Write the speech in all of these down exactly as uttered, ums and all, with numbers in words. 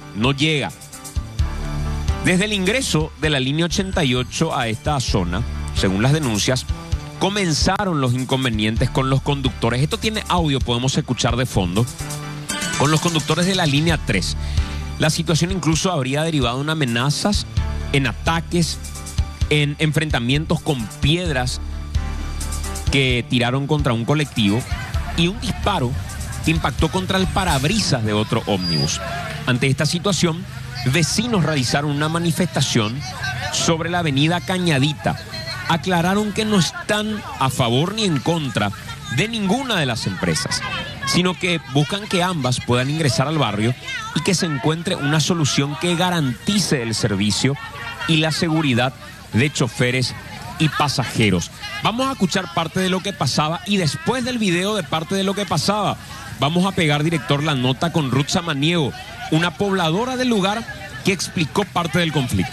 no llega. Desde el ingreso de la línea ochenta y ocho a esta zona, según las denuncias, comenzaron los inconvenientes con los conductores. Esto tiene audio, podemos escuchar de fondo. Con los conductores de la línea tres. La situación incluso habría derivado en amenazas, en ataques, en enfrentamientos con piedras que tiraron contra un colectivo y un disparo que impactó contra el parabrisas de otro ómnibus. Ante esta situación, vecinos realizaron una manifestación sobre la avenida Cañadita. Aclararon que no están a favor ni en contra de ninguna de las empresas, sino que buscan que ambas puedan ingresar al barrio y que se encuentre una solución que garantice el servicio y la seguridad de choferes y pasajeros. Vamos a escuchar parte de lo que pasaba y después del video de parte de lo que pasaba, vamos a pegar, director, la nota con Ruth Samaniego, una pobladora del lugar que explicó parte del conflicto.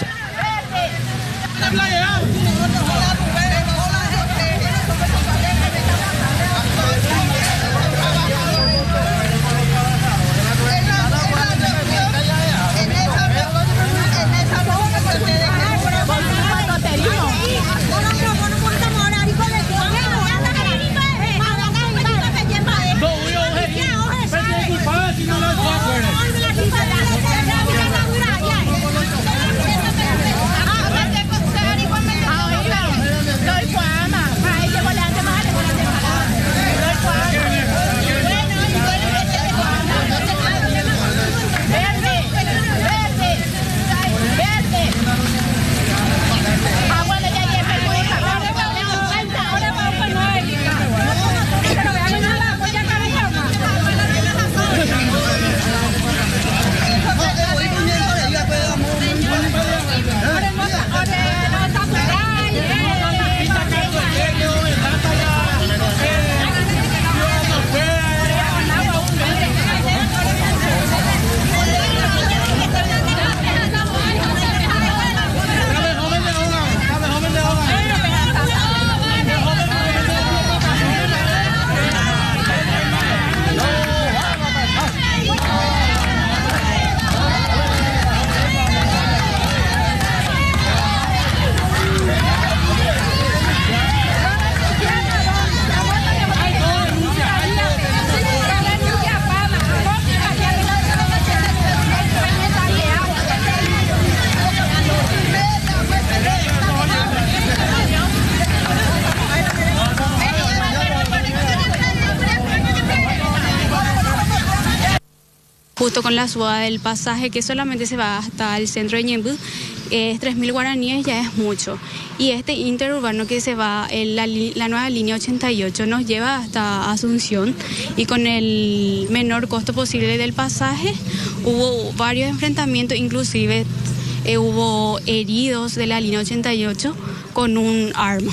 Justo con la suba del pasaje que solamente se va hasta el centro de Ñemby, es tres mil guaraníes, ya es mucho. Y este interurbano que se va, en la, la nueva línea ochenta y ocho, nos lleva hasta Asunción, y con el menor costo posible del pasaje hubo varios enfrentamientos, inclusive eh, hubo heridos de la línea ochenta y ocho con un arma.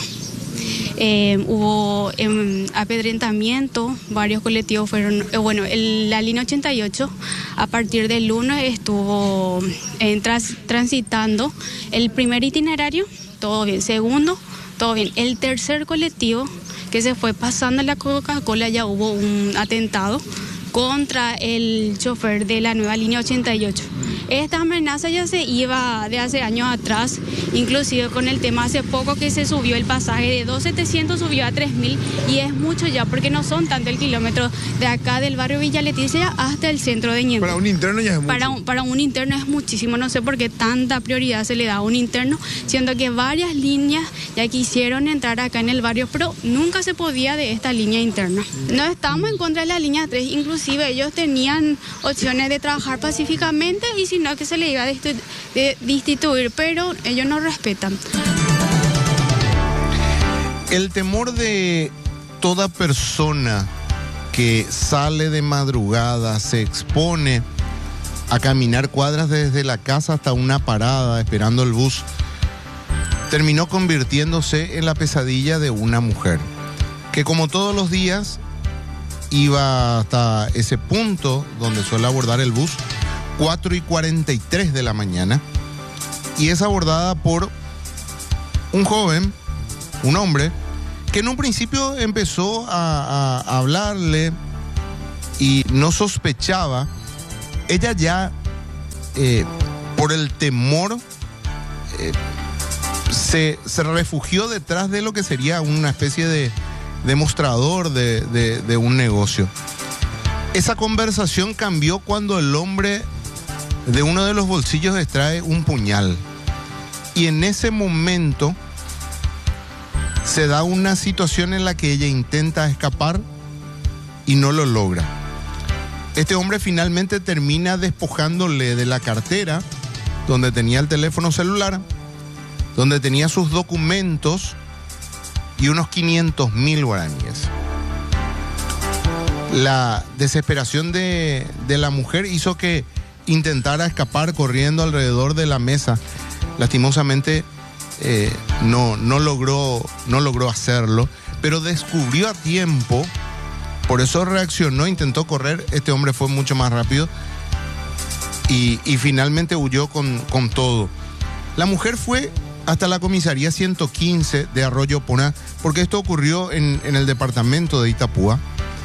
Eh, hubo eh, apedrentamiento, varios colectivos fueron, eh, bueno, el, la línea ochenta y ocho a partir del lunes estuvo eh, tras, transitando el primer itinerario, todo bien. Segundo, todo bien. El tercer colectivo que se fue pasando la Coca-Cola, ya hubo un atentado contra el chofer de la nueva línea ochenta y ocho. Esta amenaza ya se iba de hace años atrás, inclusive con el tema hace poco que se subió el pasaje de dos mil setecientos, subió a tres mil, y es mucho ya porque no son tanto el kilómetro de acá del barrio Villa Leticia hasta el centro de Ñemby. Para un interno ya es mucho. Para un, para un interno es muchísimo, no sé por qué tanta prioridad se le da a un interno, siendo que varias líneas ya quisieron entrar acá en el barrio, pero nunca se podía de esta línea interna. No estamos en contra de la línea tres, inclusive ellos tenían opciones de trabajar pacíficamente y si no que se le iba a destituir, pero ellos no respetan. El temor de toda persona que sale de madrugada, se expone a caminar cuadras desde la casa hasta una parada esperando el bus, terminó convirtiéndose en la pesadilla de una mujer que, como todos los días, iba hasta ese punto donde suele abordar el bus, cuatro y cuarenta y tres de la mañana, y es abordada por un joven, un hombre, que en un principio empezó a, a hablarle y no sospechaba. Ella ya eh, por el temor, eh, se, se refugió detrás de lo que sería una especie de demostrador de, de, de un negocio. Esa conversación cambió cuando el hombre de uno de los bolsillos extrae un puñal. Y en ese momento se da una situación en la que ella intenta escapar y no lo logra. Este hombre finalmente termina despojándole de la cartera, donde tenía el teléfono celular, donde tenía sus documentos y unos quinientos mil guaraníes. La desesperación de, de la mujer hizo que intentara escapar corriendo alrededor de la mesa. Lastimosamente eh, no, no, logró, no logró hacerlo, pero descubrió a tiempo, por eso reaccionó, intentó correr. Este hombre fue mucho más rápido y, y finalmente huyó con, con todo. La mujer fue hasta la comisaría ciento quince de Arroyo Puna, porque esto ocurrió en, en el departamento de Itapúa.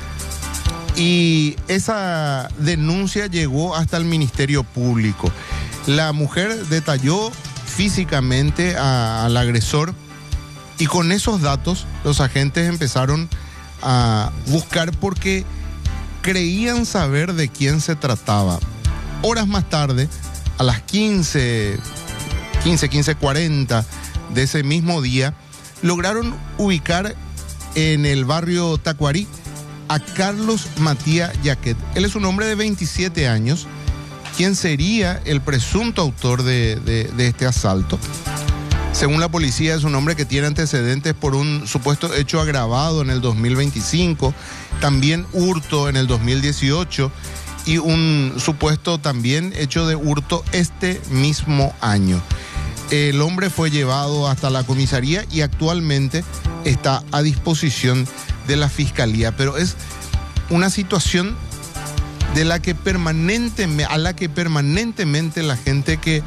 Y esa denuncia llegó hasta el Ministerio Público. La mujer detalló físicamente a, al agresor y con esos datos los agentes empezaron a buscar porque creían saber de quién se trataba. Horas más tarde, a las quince, quince cuarenta de ese mismo día, lograron ubicar en el barrio Tacuarí a Carlos Matías Yaquet. Él es un hombre de veintisiete años, quien sería el presunto autor de, de, de este asalto. Según la policía, es un hombre que tiene antecedentes por un supuesto hecho agravado en el dos mil veinticinco, también hurto en el dos mil dieciocho y un supuesto también hecho de hurto este mismo año. El hombre fue llevado hasta la comisaría y actualmente está a disposición de la fiscalía, pero es una situación de la que permanentemente, a la que permanentemente la gente que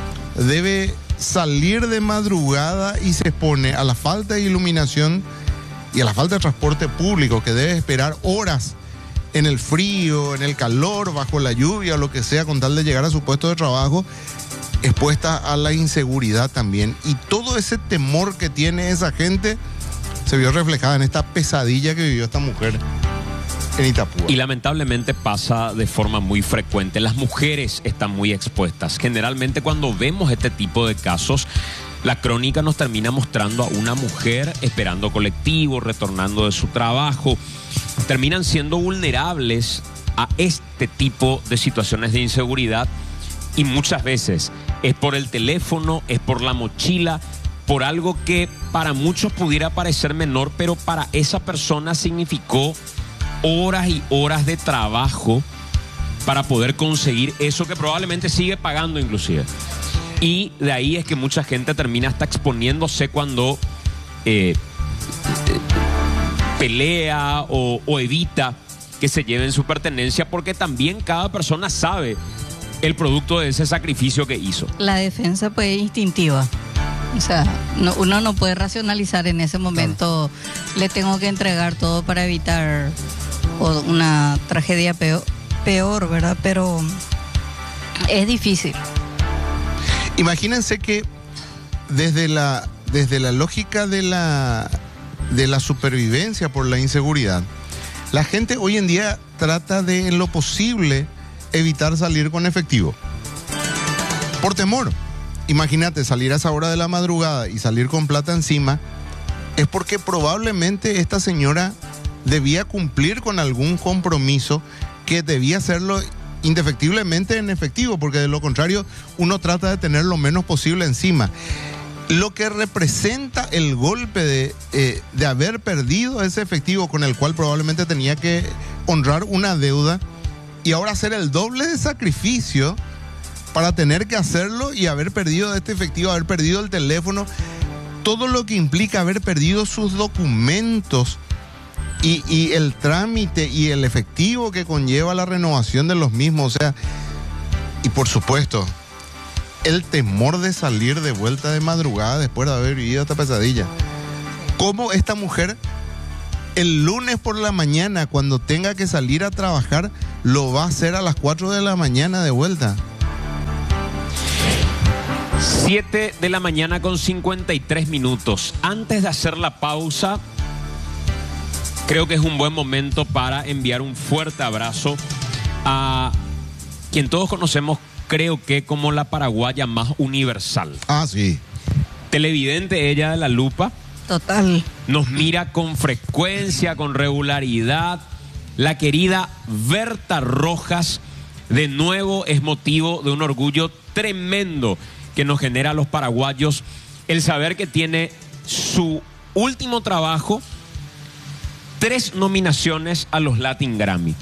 debe salir de madrugada y se expone a la falta de iluminación y a la falta de transporte público, que debe esperar horas en el frío, en el calor, bajo la lluvia o lo que sea, con tal de llegar a su puesto de trabajo, expuesta a la inseguridad también. Y todo ese temor que tiene esa gente se vio reflejada en esta pesadilla que vivió esta mujer en Itapúa. Y lamentablemente pasa de forma muy frecuente. Las mujeres están muy expuestas. Generalmente cuando vemos este tipo de casos, la crónica nos termina mostrando a una mujer esperando colectivo, retornando de su trabajo. Terminan siendo vulnerables a este tipo de situaciones de inseguridad y muchas veces es por el teléfono, es por la mochila, por algo que para muchos pudiera parecer menor, pero para esa persona significó horas y horas de trabajo para poder conseguir eso que probablemente sigue pagando inclusive. Y de ahí es que mucha gente termina hasta exponiéndose cuando eh, pelea o, o evita que se lleven su pertenencia, porque también cada persona sabe el producto de ese sacrificio que hizo. La defensa pues es instintiva. O sea, no, uno no puede racionalizar en ese momento, claro, le tengo que entregar todo para evitar una tragedia peor, peor, ¿verdad? Pero es difícil. Imagínense que desde la, desde la lógica de la, de la supervivencia por la inseguridad, la gente hoy en día trata de, en lo posible, evitar salir con efectivo. Por temor. Imagínate, salir a esa hora de la madrugada y salir con plata encima, es porque probablemente esta señora debía cumplir con algún compromiso que debía hacerlo indefectiblemente en efectivo, porque de lo contrario uno trata de tener lo menos posible encima. Lo que representa el golpe de, eh, de haber perdido ese efectivo con el cual probablemente tenía que honrar una deuda y ahora hacer el doble de sacrificio para tener que hacerlo y haber perdido este efectivo, haber perdido el teléfono, todo lo que implica haber perdido sus documentos y, y el trámite y el efectivo que conlleva la renovación de los mismos. O sea, y por supuesto, el temor de salir de vuelta de madrugada después de haber vivido esta pesadilla. ¿Cómo esta mujer el lunes por la mañana, cuando tenga que salir a trabajar, lo va a hacer a las cuatro de la mañana de vuelta? siete de la mañana con cincuenta y tres minutos. Antes de hacer la pausa, creo que es un buen momento para enviar un fuerte abrazo a quien todos conocemos, creo que como la paraguaya más universal. Ah, sí. Televidente ella de la lupa. Total. Nos mira con frecuencia, con regularidad. La querida Berta Rojas, de nuevo es motivo de un orgullo tremendo que nos genera a los paraguayos el saber que tiene su último trabajo, tres nominaciones a los Latin Grammy.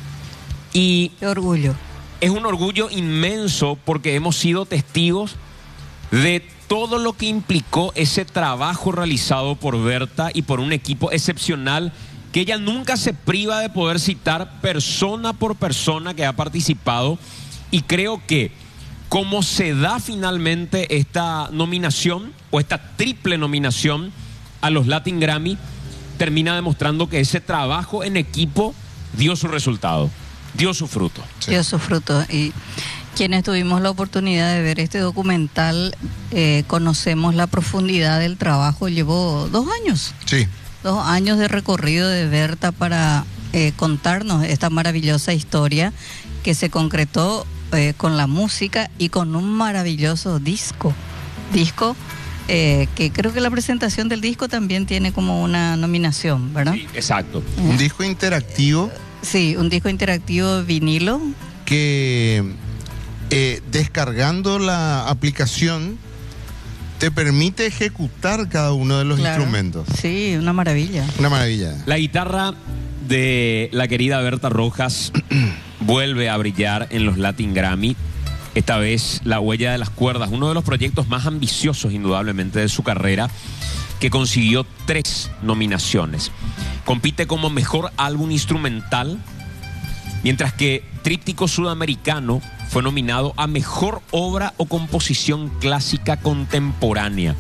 Y qué orgullo. Es un orgullo inmenso porque hemos sido testigos de todo lo que implicó ese trabajo realizado por Berta y por un equipo excepcional que ella nunca se priva de poder citar persona por persona que ha participado. Y creo que como se da finalmente esta nominación o esta triple nominación a los Latin Grammy, termina demostrando que ese trabajo en equipo dio su resultado, dio su fruto. Sí. Dio su fruto. Y quienes tuvimos la oportunidad de ver este documental, eh, conocemos la profundidad del trabajo. Llevó dos años. Sí. Dos años de recorrido de Berta para eh, contarnos esta maravillosa historia que se concretó eh, con la música y con un maravilloso disco. Disco eh, que creo que la presentación del disco también tiene como una nominación, ¿verdad? Sí, exacto. Eh. Un disco interactivo. Sí, un disco interactivo vinilo. Que eh, descargando la aplicación te permite ejecutar cada uno de los Claro. instrumentos. Sí, una maravilla. Una maravilla. La guitarra de la querida Berta Rojas vuelve a brillar en los Latin Grammy. Esta vez La Huella de las Cuerdas, uno de los proyectos más ambiciosos indudablemente de su carrera, que consiguió tres nominaciones. Compite como mejor álbum instrumental, mientras que Tríptico Sudamericano fue nominado a mejor obra o composición clásica contemporánea.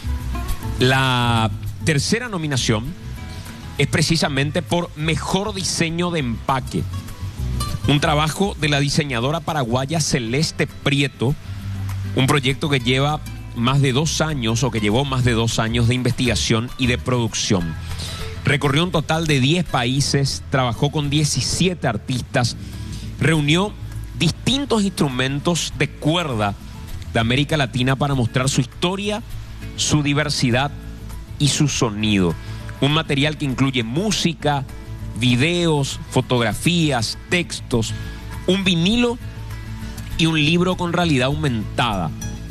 La tercera nominación es precisamente por mejor diseño de empaque. Un trabajo de la diseñadora paraguaya Celeste Prieto, un proyecto que lleva más de dos años o que llevó más de dos años de investigación y de producción. Recorrió un total de diez países, trabajó con diecisiete artistas, reunió distintos instrumentos de cuerda de América Latina para mostrar su historia, su diversidad y su sonido. Un material que incluye música, videos, fotografías, textos, un vinilo y un libro con realidad aumentada.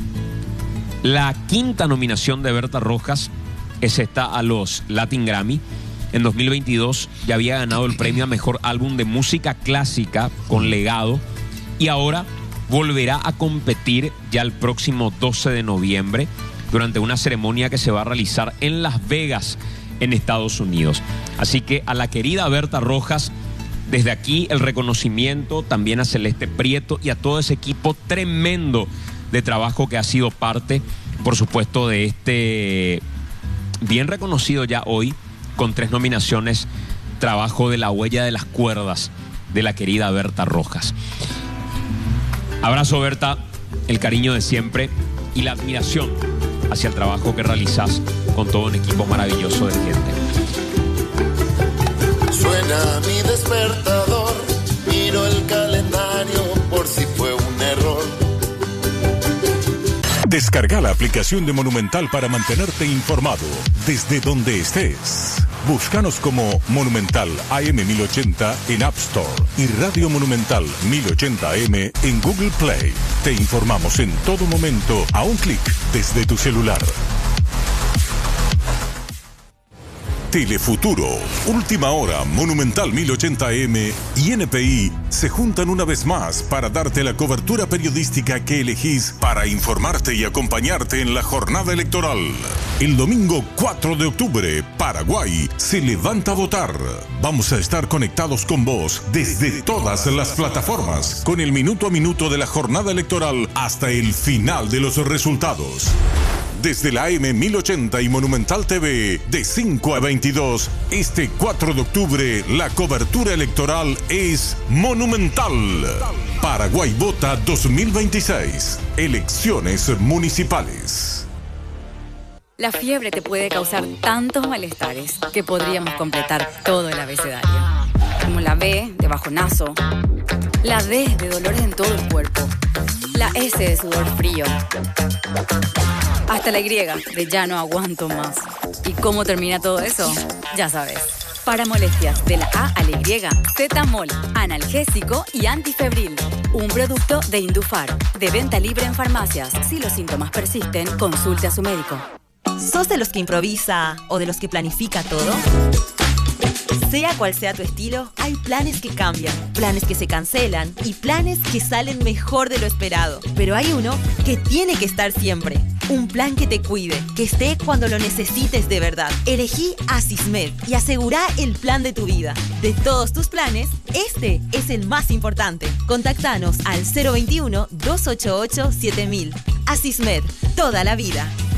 La quinta nominación de Berta Rojas es esta a los Latin Grammy. En dos mil veintidós ya había ganado el premio a mejor álbum de música clásica con Legado y ahora volverá a competir ya el próximo doce de noviembre durante una ceremonia que se va a realizar en Las Vegas, en Estados Unidos. Así que a la querida Berta Rojas, desde aquí el reconocimiento, también a Celeste Prieto y a todo ese equipo tremendo de trabajo que ha sido parte, por supuesto, de este bien reconocido ya hoy, con tres nominaciones, trabajo de La Huella de las Cuerdas de la querida Berta Rojas. Abrazo, Berta, el cariño de siempre y la admiración hacia el trabajo que realizás con todo un equipo maravilloso de gente. Suena mi despertador, miro el calendario por si fue un error. Descarga la aplicación de Monumental para mantenerte informado desde donde estés. Búscanos como Monumental A M mil ochenta en App Store y Radio Monumental mil ochenta A M en Google Play. Te informamos en todo momento a un clic desde tu celular. Telefuturo, Última Hora, Monumental mil ochenta M y N P I se juntan una vez más para darte la cobertura periodística que elegís para informarte y acompañarte en la jornada electoral. El domingo cuatro de octubre, Paraguay se levanta a votar. Vamos a estar conectados con vos desde todas las plataformas, con el minuto a minuto de la jornada electoral hasta el final de los resultados. desde la A M mil ochenta y Monumental T V de cinco a veintidós. Este cuatro de octubre la cobertura electoral es monumental. Paraguay Vota dos mil veintiséis. Elecciones municipales. La fiebre te puede causar tantos malestares que podríamos completar todo el abecedario. Como la B de bajonazo, la D de dolores en todo el cuerpo, la S de sudor frío, hasta la Y de ya no aguanto más. ¿Y cómo termina todo eso? Ya sabes. Para molestias de la A a la Y, Zetamol, analgésico y antifebril. Un producto de Indufar, de venta libre en farmacias. Si los síntomas persisten, consulte a su médico. ¿Sos de los que improvisa o de los que planifica todo? Sea cual sea tu estilo, hay planes que cambian, planes que se cancelan y planes que salen mejor de lo esperado. Pero hay uno que tiene que estar siempre. Un plan que te cuide, que esté cuando lo necesites de verdad. Elegí Asismed y asegurá el plan de tu vida. De todos tus planes, este es el más importante. Contactanos al cero veintiuno, dos ochenta y ocho, siete mil. Asismed, toda la vida.